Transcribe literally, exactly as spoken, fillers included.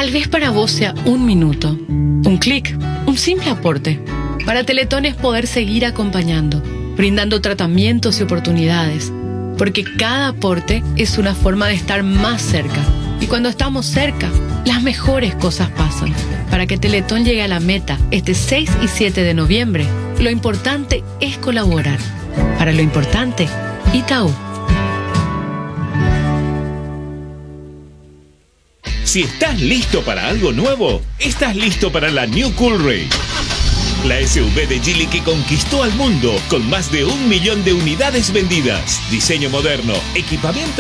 Tal vez para vos sea un minuto, un clic, un simple aporte. Para Teletón es poder seguir acompañando, brindando tratamientos y oportunidades, porque cada aporte es una forma de estar más cerca. Y cuando estamos cerca, las mejores cosas pasan. Para que Teletón llegue a la meta este seis y siete de noviembre, lo importante es colaborar. Para lo importante, Itaú. Si estás listo para algo nuevo, estás listo para la New Coolray. La S U V de Geely que conquistó al mundo con más de un millón de unidades vendidas. Diseño moderno, equipamiento